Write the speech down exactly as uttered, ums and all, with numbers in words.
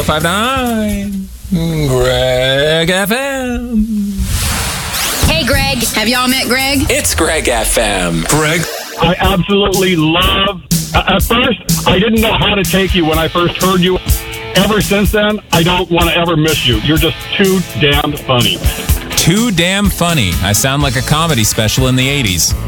five nine Greg F M. Hey, Greg. Have y'all met Greg? It's Greg F M. Greg. I absolutely love... At first, I didn't know how to take you when I first heard you. Ever since then, I don't want to ever miss you. You're just too damn funny. Too damn funny. I sound like a comedy special in the eighties.